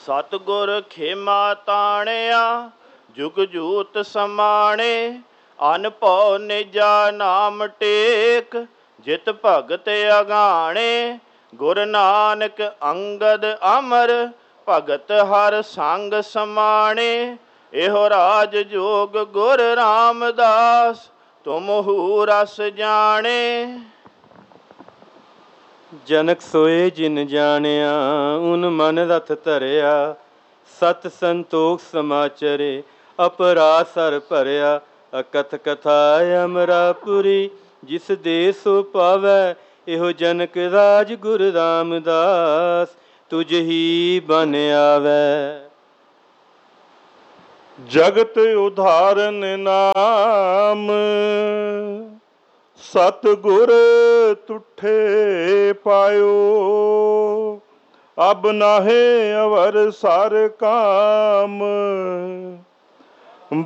ਸਤਿਗੁਰ ਖੇਮਾ ਤਾਣਿਆ, ਜੁਗ ਜੂਤ ਸਮਾਣੇ। ਅਨ ਭਉ ਨਿਜਾ ਨਾਮ ਟੇਕ, ਜਿਤ ਭਗਤ ਅਗਾਣੇ। ਗੁਰ ਨਾਨਕ ਅੰਗਦ ਅਮਰ, ਭਗਤ ਹਰ ਸੰਗ ਸਮਾਣੇ। ਇਹੋ ਰਾਜ ਜੋਗ ਗੁਰ ਰਾਮਦਾਸ, ਤੁਮਹੂ ਰਸ ਜਾਣੇ। ਜਨਕ ਸੋਏ ਜਿਨ ਜਾਣਿਆ, ਉਨ ਮਨ ਰਥ ਧਰਿਆ। ਸਤ ਸੰਤੋਖ ਸਮਾਚਰੇ, ਅਪਰਾਸਰ ਭਰਿਆ। ਅਕਥ ਕਥਾ ਅਮਰਾਪੁਰੀ, ਜਿਸ ਦੇ ਸੋ ਪਾਵੈ। ਇਹੋ ਜਨਕ ਰਾਜ ਗੁਰ ਰਾਮਦਾਸ, ਤੁਝ ਹੀ ਬਨ ਆਵੈ। ਜਗਤ ਉਧਾਰਨ ਨਾਮ, ਸਤਿਗੁਰ ਤੁਠੇ ਪਾਇਓ। ਅਬ ਨਾਹੇ ਅਵਰ ਸਰ ਕਾਮ,